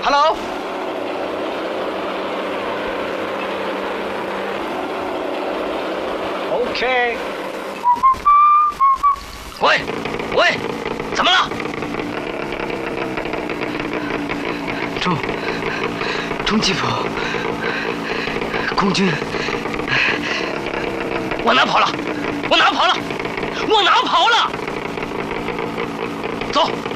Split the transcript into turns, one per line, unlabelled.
Hello。OK。喂，怎么了？中基府空军往哪跑了？走。